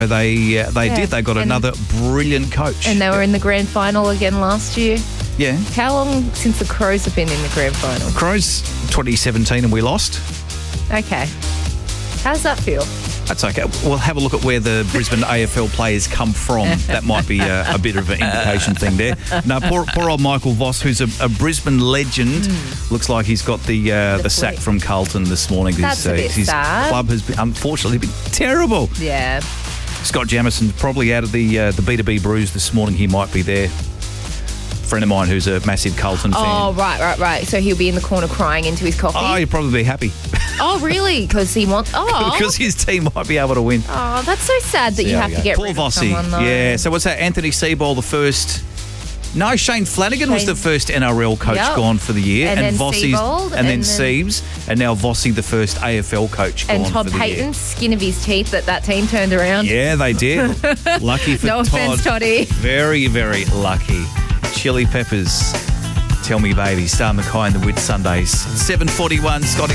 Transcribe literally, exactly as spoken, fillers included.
They uh, they Yeah. did. They got And- another brilliant coach. And they were in the grand final again last year. yeah. How long since the Crows have been in the grand final? Crows twenty seventeen and we lost. Okay. How does that feel? That's okay. We'll have a look at where the Brisbane A F L players come from. That might be a, a bit of an indication thing there. No, poor, poor old Michael Voss, who's a, a Brisbane legend, mm. looks like he's got the uh, the, the sack from Carlton this morning. That's his, a bit uh, his sad. club has been, unfortunately been terrible. Yeah. Scott Jamieson probably out of the uh, the B two B Brews this morning. He might be there. Friend of mine who's a massive Carlton fan. Oh, right, right, right. So he'll be in the corner crying into his coffee? Oh, he'll probably be happy. Oh, really? Because he wants... Oh. Because his team might be able to win. Oh, that's so sad that So you there have we to go. get Paul rid Vossi. of someone, though. Yeah, so what's that? Anthony Seabold, the first... No, Shane Flanagan Shane... was the first N R L coach yep. gone for the year. And, and then Vossi's, Seabold. And, and then, then Siebes. And now Vossi, the first A F L coach gone And Todd for the Payton, year. skin of his teeth that that team turned around. Yeah, they did. Lucky for No Todd. offence, Toddy. Very, very lucky. Chili Peppers. Tell Me Baby. Star Mackay and the Wit Sundays. seven forty-one, Scotty.